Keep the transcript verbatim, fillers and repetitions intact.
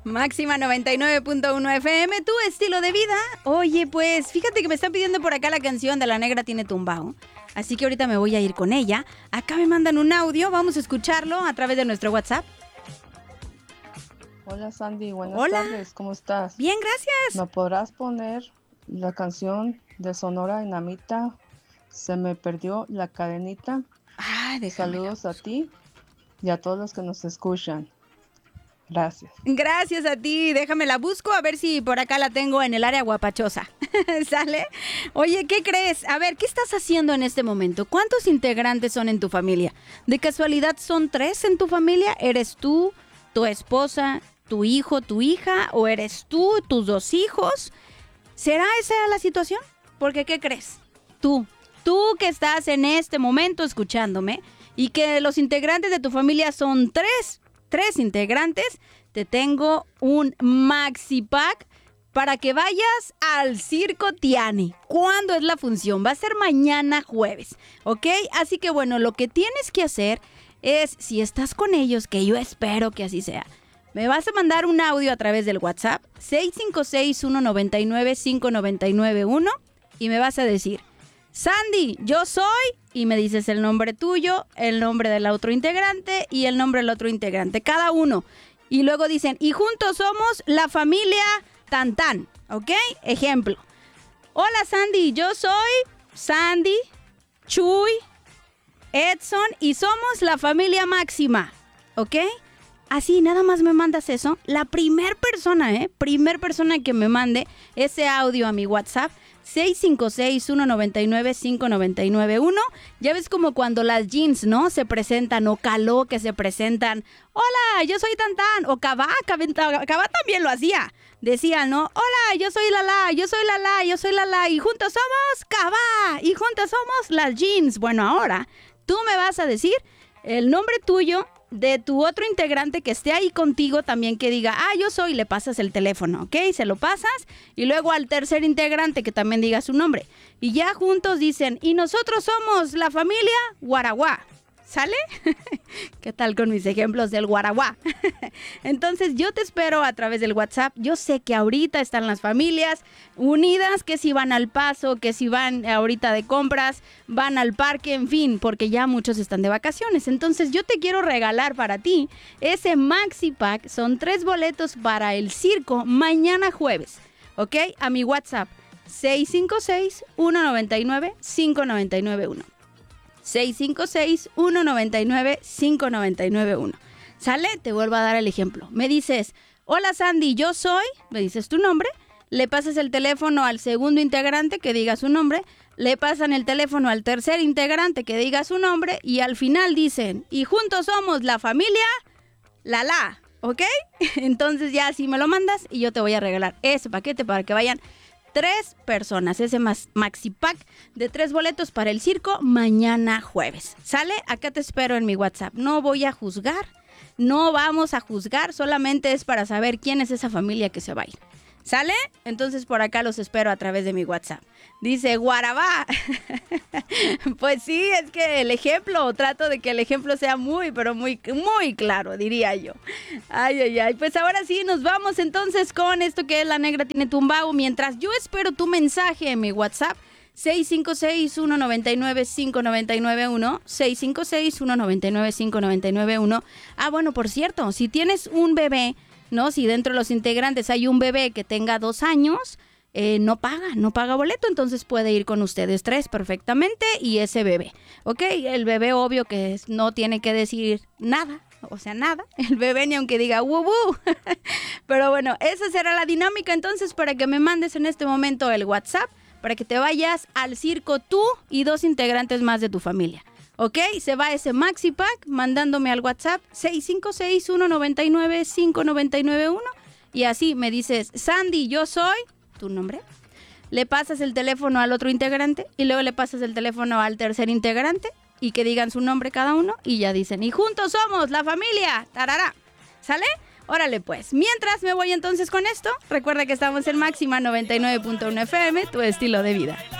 Máxima noventa y nueve punto uno F M, tu estilo de vida. Oye, pues fíjate que me están pidiendo por acá la canción de La Negra Tiene Tumbao. Así que ahorita me voy a ir con ella. Acá me mandan un audio, vamos a escucharlo a través de nuestro WhatsApp. Hola Sandy, buenas Hola. tardes, ¿cómo estás? Bien, gracias. ¿Me podrás poner la canción de Sonora Dinamita? Se me perdió la cadenita. Ay, déjame. Saludos a ti y a todos los que nos escuchan. Gracias. Gracias a ti, déjame la busco a ver si por acá la tengo en el área guapachosa. ¿Sale? Oye, ¿qué crees? A ver, ¿qué estás haciendo en este momento? ¿Cuántos integrantes son en tu familia? ¿De casualidad son tres en tu familia? ¿Eres tú, tu esposa, tu hijo, tu hija? ¿O eres tú, tus dos hijos? ¿Será esa la situación? Porque, ¿qué crees? Tú, tú que estás en este momento escuchándome y que los integrantes de tu familia son tres, tres integrantes, te tengo un maxi pack para que vayas al Circo Tiani. ¿Cuándo es la función? Va a ser mañana jueves, ¿ok? Así que bueno, lo que tienes que hacer es, si estás con ellos, que yo espero que así sea, me vas a mandar un audio a través del WhatsApp seis cinco seis, uno nueve nueve, cinco nueve nueve uno y me vas a decir, Sandy, yo soy, y me dices el nombre tuyo, el nombre del otro integrante y el nombre del otro integrante, cada uno. Y luego dicen, y juntos somos la familia Tantán, ¿ok? Ejemplo. Hola Sandy, yo soy Sandy, Chuy, Edson y somos la familia Máxima, ¿ok? Así, nada más me mandas eso. La primer persona, ¿eh? Primer persona que me mande ese audio a mi WhatsApp, seis cinco seis, uno nueve nueve, cinco nueve nueve uno. Ya ves como cuando las jeans, ¿no? Se presentan, o Caló que se presentan. Hola, yo soy Tantán. O Cabá, Cabá, Cabá también lo hacía. Decían, ¿no? Hola, yo soy Lala, yo soy Lala, yo soy Lala. Y juntos somos Cabá. Y juntos somos las jeans. Bueno, ahora tú me vas a decir el nombre tuyo, de tu otro integrante que esté ahí contigo también, que diga, ah, yo soy, le pasas el teléfono, ¿ok? Se lo pasas, y luego al tercer integrante que también diga su nombre. Y ya juntos dicen, y nosotros somos la familia Guaraguá. ¿Sale? ¿Qué tal con mis ejemplos del Guaraguá? Entonces yo te espero a través del WhatsApp. Yo sé que ahorita están las familias unidas, que si van al Paso, que si van ahorita de compras, van al parque, en fin, porque ya muchos están de vacaciones. Entonces yo te quiero regalar para ti ese Maxi Pack. Son tres boletos para el circo mañana jueves, ¿ok? A mi WhatsApp seis cinco seis, uno nueve nueve, cinco nueve nueve uno. seis cinco seis, uno nueve nueve, cinco nueve nueve uno. ¿Sale? Te vuelvo a dar el ejemplo. Me dices, hola Sandy, yo soy, me dices tu nombre, le pasas el teléfono al segundo integrante que diga su nombre, le pasan el teléfono al tercer integrante que diga su nombre y al final dicen, y juntos somos la familia Lala, ¿ok? Entonces ya así me lo mandas y yo te voy a regalar ese paquete para que vayan tres personas, ese maxi pack de tres boletos para el circo mañana jueves. ¿Sale? Acá te espero en mi WhatsApp. No voy a juzgar, no vamos a juzgar, solamente es para saber quién es esa familia que se va a ir. ¿Sale? Entonces por acá los espero a través de mi WhatsApp. Dice Guarabá. Pues sí, es que el ejemplo, trato de que el ejemplo sea muy, pero muy, muy claro, diría yo. Ay, ay, ay. Pues ahora sí, nos vamos entonces con esto que es La Negra Tiene Tumbao. Mientras yo espero tu mensaje en mi WhatsApp, seis cinco seis, uno nueve nueve, cinco nueve nueve uno, seis cinco seis, uno nueve nueve, cinco nueve nueve uno. Ah, bueno, por cierto, si tienes un bebé, ¿no? Si dentro de los integrantes hay un bebé que tenga dos años, eh, no paga, no paga boleto, entonces puede ir con ustedes tres perfectamente y ese bebé, ¿ok? El bebé obvio que es, no tiene que decir nada, o sea, nada, el bebé ni aunque diga wubu. Pero bueno, esa será la dinámica entonces para que me mandes en este momento el WhatsApp, para que te vayas al circo tú y dos integrantes más de tu familia. ¿Ok? Se va ese Maxi Pack mandándome al WhatsApp seis cinco seis, uno nueve nueve, cinco nueve nueve uno y así me dices, Sandy, yo soy, tu nombre, le pasas el teléfono al otro integrante y luego le pasas el teléfono al tercer integrante y que digan su nombre cada uno y ya dicen, y juntos somos la familia, tarará, ¿sale? Órale pues, mientras me voy entonces con esto, recuerda que estamos en Máxima noventa y nueve punto uno F M, tu estilo de vida.